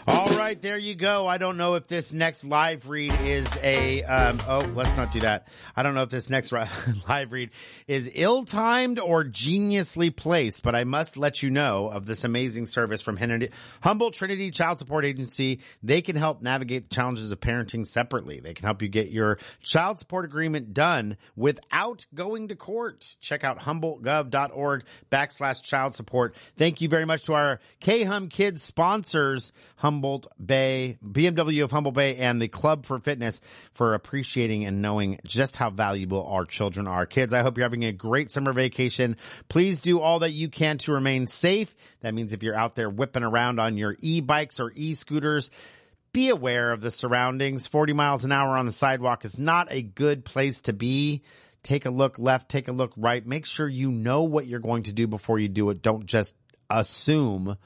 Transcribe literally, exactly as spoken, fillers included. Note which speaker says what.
Speaker 1: All right, there you go. I don't know if this next live read is a, um, oh, let's not do that. I don't know if this next live read is ill-timed or geniusly placed, but I must let you know of this amazing service from Humboldt Trinity Child Support Agency. They can help navigate the challenges of parenting separately. They can help you get your child support agreement done without going to court. Check out humboldtgov.org backslash child support. Thank you very much to our K-Hum Kids sponsors, Humboldt Bay, B M W of Humboldt Bay, and the Club for Fitness for appreciating and knowing just how valuable our children are. Kids, I hope you're having a great summer vacation. Please do all that you can to remain safe. That means if you're out there whipping around on your e-bikes or e-scooters, be aware of the surroundings. forty miles an hour on the sidewalk is not a good place to be. Take a look left, take a look right. Make sure you know what you're going to do before you do it. Don't just assume